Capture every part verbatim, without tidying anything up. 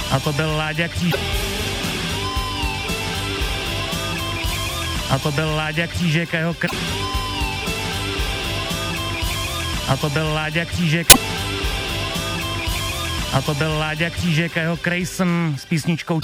A to byl Láďa Křížek. A to byl Láďa Křížek a jeho kr... A to byl Láďa Křížek. A to byl Láďa Křížek a jeho Krejsen s písničkou.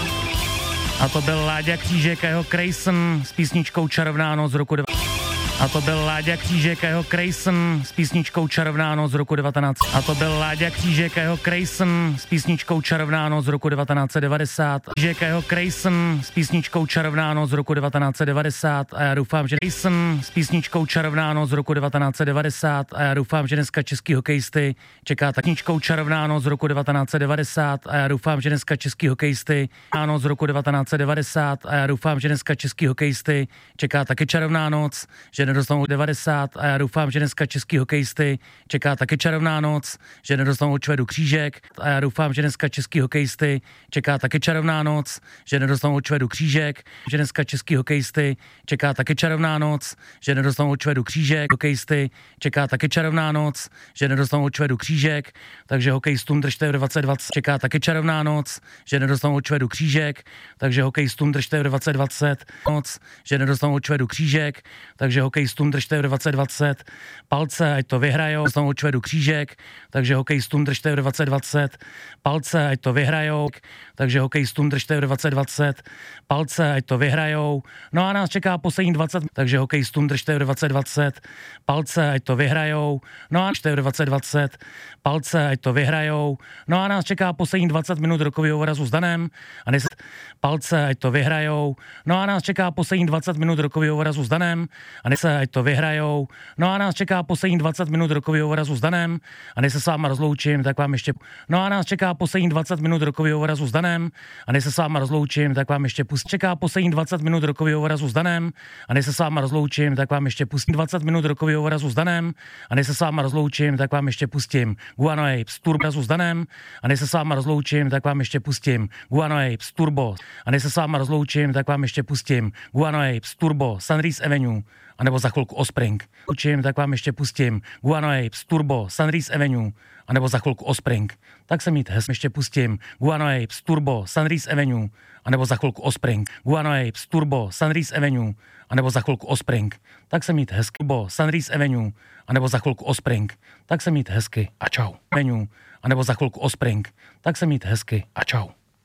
A to byl Láďa Křížek a jeho Krejsen s písničkou Čarovná noc z roku dva. A to byl Láďa Křížek a jeho Krejsen s písničkou Čarovná noc z roku devatenáct. A to byl Láďa Křížek a jeho Krejsen s písničkou Čarovná noc z roku devatenáct set devadesát. Křížek a jeho Krejsen s písničkou Čarovná noc z roku devatenáct set devadesát. A já doufám, že Krejsen s písničkou Čarovná noc z roku devatenáct set devadesát. A já doufám, že dneska český hokejisty čeká písničkou Čarovná noc z roku devatenáct set devadesát. A já doufám, že dneska český hokejisty noc z roku devatenáct set devadesát. A já doufám, že dneska český hokejisty čeká taky Čarovná noc, že nedostanou devadesát. A já doufám, že dneska český hokejisty čeká taky Čarovná noc, že nedostanou od Švédu křížek. A já doufám, že dneska český hokejisty čeká taky Čarovná noc, že nedostanou od Švédu křížek. Že dneska český hokejisty čeká taky Čarovná noc, že nedostanou od Švédu křížek. Hokejisty čeká taky Čarovná noc, že nedostanou od Švédu křížek. Takže hokejistům držte v dvacet dvacet čeká taky Čarovná noc, že nedostanou od Švédu křížek. Takže hokejistům držte v dvacet dvacet noc, že nedostanou od Švédu křížek. Takže hokejistům držte v dvacet dvacet palce, ať to vyhrajou, dostanou od Švédu křížek, takže hokejistům držte v dvacet dvacet palce, ať to vyhrajou, takže hokejistům držte v dvacet dvacet palce, ať to vyhrajou. No a nás čeká poslední dvacet, takže hokejistům držte v dvacet dvacet palce, ať to vyhrajou. No a držte v dvacet dvacet palce, ať to vyhrajou. No a nás čeká poslední dvacet minut rokového vorazu s Danem a nes palce, ať to vyhrajou. No a nás čeká poslední dvacet minut rokového vorazu s Danem a nes ať to vyhrajou. No a nás čeká poslední dvacet minut rokového vorazu s Danem a než se s váma rozloučím, tak vám ještě No a nás čeká poslední dvacet minut rokového vorazu s Danem a než se s váma rozloučím, tak vám ještě pustím. Čeká poslední dvacet minut rokového vorazu s Danem a než se s váma rozloučím, tak vám ještě pustím. dvacet minut rokového vorazu s Danem a než se s váma rozloučím, tak vám ještě pustím. Guano Apes Turbo s Danem a než se s váma rozloučím, tak vám ještě pustím. Guano Apes Turbo a než se s váma rozloučím, tak vám ještě pustím. Guano Apes Turbo Sunrise Avenue a nebo za chvilku Offspring. Učím, tak vám ještě pustím Guano Apes Turbo Sunrise Avenue a nebo za chvilku Offspring. Tak se mít hez, ještě pustím Guano Apes Turbo Sunrise Avenue a nebo za chvilku Offspring. Guano Apes Turbo Sunrise Avenue a nebo za chvilku Offspring. Tak se mít hezky. Turbo Sunrise Avenue a nebo za chvilku Offspring. Tak se mít hezky a čau. Avenue a nebo za chvilku Offspring. Tak se mít hezky a čau.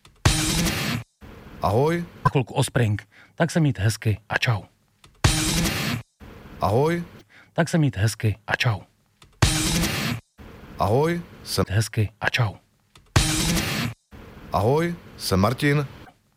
Ahoj. Za chvilku Offspring. Tak se mít hezky a čau. Ahoj. Tak se mít hezky a čau. Ahoj, jsem hezky a čau. Ahoj, jsem Martin.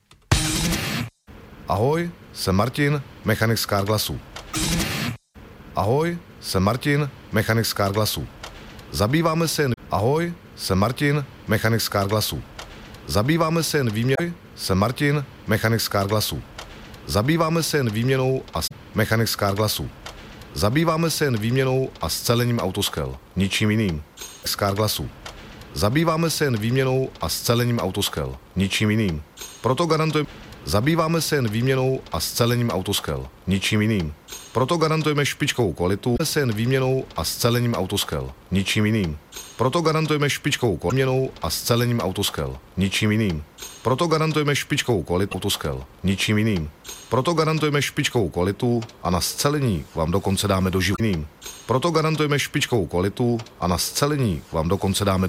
Ahoj, jsem Martin, mechanik z Carglassu. Ahoj, jsem Martin, mechanik z Carglassu. Zabýváme se jen... Ahoj, jsem Martin, mechanik z Carglassu. Zabýváme se jen výměnou... Jsem Martin, mechanik z Carglassu. Zabýváme se jen výměnou a... Mechanik z Carglassu. Zabýváme se jen výměnou a scelením autoskel, ničím jiným. Z Carglassu. Zabýváme se jen výměnou a scelením autoskel, ničím jiným. Proto garantujeme... Zabýváme se jen výměnou a scelením autoskel, ničím jiným. Proto garantujeme špičkovou kvalitu, se jen výměnou a scelením autoskel, ničím jiným. Proto garantujeme špičkovou kvalitu a scelením autoskel, ničím jiným. Proto garantujeme špičkovou kvalitu autoskel, ničím jiným. Proto garantujeme špičkovou kvalitu a na scelení vám dokonce dáme do života. Proto garantujeme špičkovou kvalitu a na scelení vám dokonce dáme